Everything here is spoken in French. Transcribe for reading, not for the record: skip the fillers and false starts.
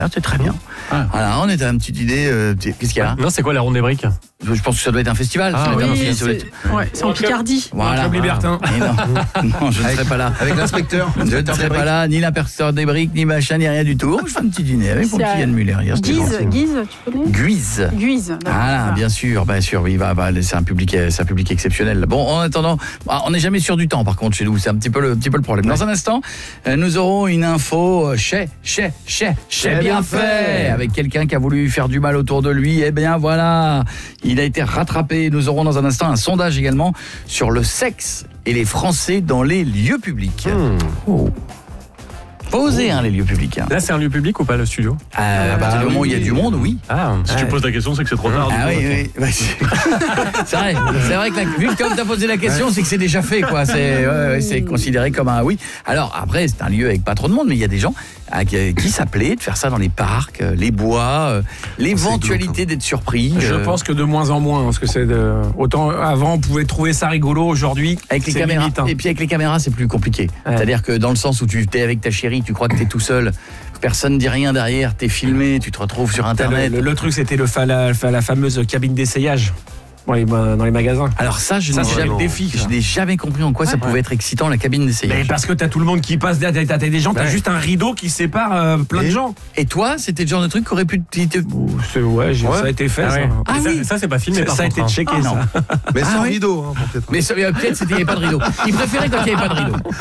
C'est très bien. Voilà, on est à une petite idée. Qu'est-ce qu'il y a? Non, c'est quoi la Ronde des briques? Je pense que ça doit être un festival. C'est en Picardie. Voilà. Club Libertin. Non, je ne serai pas là. Avec l'inspecteur. Je ne serai pas là, ni l'imperceur des briques, ni machin, ni rien du tout. Je fais un petit dîner avec mon petit Yann Muller. Guise, tu connais? Guise. Voilà, bien sûr, oui, c'est un public exceptionnel. Bon, en attendant, on n'est jamais sûr du temps par contre chez nous, c'est un petit peu le problème. Dans un instant, nous aurons une info chez bien fait, avec quelqu'un qui a voulu faire du mal autour de lui. Eh bien voilà, il a été rattrapé. Nous aurons dans un instant un sondage également sur le sexe et les Français dans les lieux publics. Pas osé, les lieux publics. Là, c'est un lieu public ou pas, le studio? À partir du moment où il y a du monde, oui. Si tu poses la question, c'est que c'est trop tard. Oui. C'est vrai que vu que comme tu as posé la question, c'est que c'est déjà fait, quoi. C'est considéré comme un oui. Alors après, c'est un lieu avec pas trop de monde, mais il y a des gens qui s'appelaient de faire ça dans les parcs, les bois, l'éventualité d'être surpris. Je pense que de moins en moins, parce que autant avant on pouvait trouver ça rigolo, aujourd'hui avec les caméras. Limite, Et puis avec les caméras, c'est plus compliqué. C'est-à-dire que dans le sens où tu es avec ta chérie, tu crois que tu es tout seul, personne ne dit rien derrière, tu es filmé, tu te retrouves sur internet. Le truc, c'était la fameuse cabine d'essayage dans les magasins. Alors ça, je n'ai jamais compris en quoi ça pouvait être excitant, la cabine d'essayage. Mais parce que t'as tout le monde qui passe derrière, t'as des gens, t'as juste un rideau qui sépare plein de gens. Et toi, c'était le genre de truc qui aurait pu ça a été fait. Ça, c'est pas filmé. Ça a été checké. Non. Mais sans rideau, peut-être. Mais peut-être c'était il n'y avait pas de rideau. Il préférait quand il n'y avait pas de rideau.